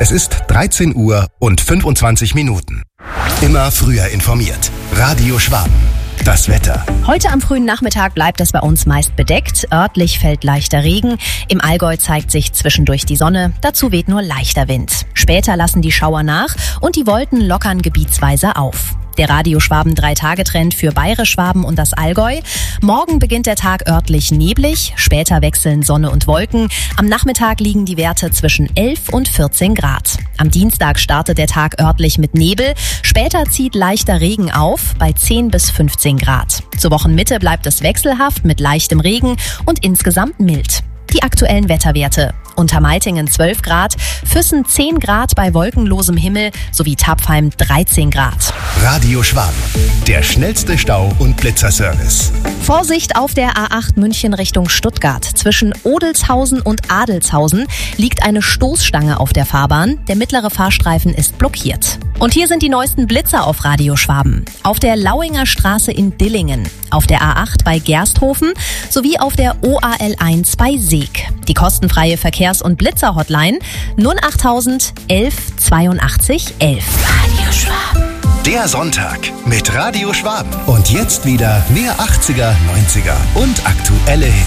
Es ist 13 Uhr und 25 Minuten. Immer früher informiert. Radio Schwaben. Das Wetter. Heute am frühen Nachmittag bleibt es bei uns meist bedeckt. Örtlich fällt leichter Regen. Im Allgäu zeigt sich zwischendurch die Sonne. Dazu weht nur leichter Wind. Später lassen die Schauer nach und die Wolken lockern gebietsweise auf. Der Radio Schwaben 3-Tage-Trend für Bayerisch-Schwaben und das Allgäu. Morgen beginnt der Tag örtlich neblig, später wechseln Sonne und Wolken. Am Nachmittag liegen die Werte zwischen 11 und 14 Grad. Am Dienstag startet der Tag örtlich mit Nebel, später zieht leichter Regen auf bei 10 bis 15 Grad. Zur Wochenmitte bleibt es wechselhaft mit leichtem Regen und insgesamt mild. Die aktuellen Wetterwerte. Untermeitingen 12 Grad, Füssen 10 Grad bei wolkenlosem Himmel sowie Tapfheim 13 Grad. Radio Schwaben. Der schnellste Stau- und Blitzerservice. Vorsicht auf der A8 München Richtung Stuttgart. Zwischen Odelshausen und Adelzhausen liegt eine Stoßstange auf der Fahrbahn. Der mittlere Fahrstreifen ist blockiert. Und hier sind die neuesten Blitzer auf Radio Schwaben. Auf der Lauinger Straße in Dillingen, auf der A8 bei Gersthofen sowie auf der OAL 1 bei Seeg. Die kostenfreie Verkehrs- und Blitzer-Hotline 08000 11 82 11. Radio Schwaben. Der Sonntag mit Radio Schwaben. Und jetzt wieder mehr 80er, 90er und aktuelle Hits.